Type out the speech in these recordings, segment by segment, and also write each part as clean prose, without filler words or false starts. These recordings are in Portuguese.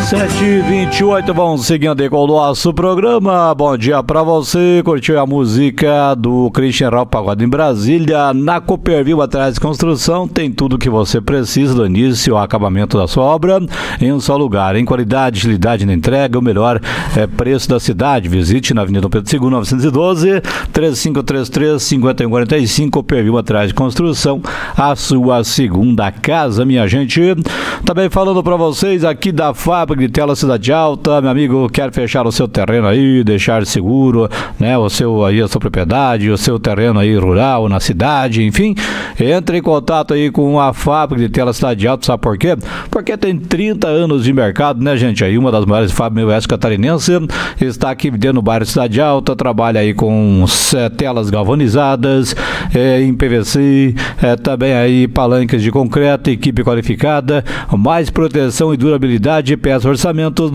7h28, vamos seguindo aí com o nosso programa. Bom dia pra você. Curtiu a música do Christian Ralph Pagode em Brasília? Na Cooperville Materiais de Construção tem tudo que você precisa do início ao acabamento da sua obra em um só lugar. Em qualidade, agilidade na entrega, o melhor preço da cidade. Visite na Avenida Pedro II, 912, 3533-5145. Cooperville Materiais de Construção, a sua segunda casa, minha gente. Também falando pra vocês aqui da Fábrica de Tela Cidade Alta, meu amigo, quer fechar o seu terreno aí, deixar seguro, né, o seu aí, a sua propriedade, o seu terreno aí rural, na cidade, enfim, entre em contato aí com a Fábrica de Tela Cidade Alta, sabe por quê? Porque tem 30 anos de mercado, né, gente, aí uma das maiores fábricas oeste catarinense, está aqui dentro do bairro Cidade Alta, trabalha aí com telas galvanizadas, em PVC, também aí palanques de concreto, equipe qualificada, mais proteção e durabilidade. Peça orçamento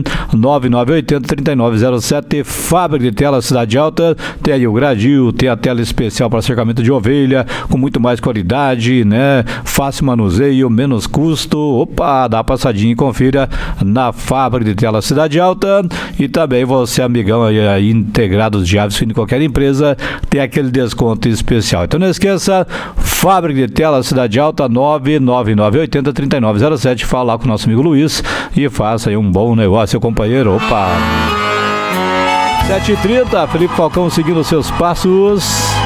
99980-3907. Fábrica de Tela Cidade Alta. Tem aí o gradil, tem a tela especial para cercamento de ovelha, com muito mais qualidade, né? Fácil manuseio, menos custo. Opa, dá uma passadinha e confira na Fábrica de Tela Cidade Alta. E também você, amigão aí integrados de aves em qualquer empresa, tem aquele desconto especial. Então não esqueça, Fábrica de Tela Cidade Alta, 99980-3907. Fala lá com o nosso amigo Luiz e faça aí um bom negócio, companheiro. Opa! 7h30, Felipe Falcão seguindo seus passos.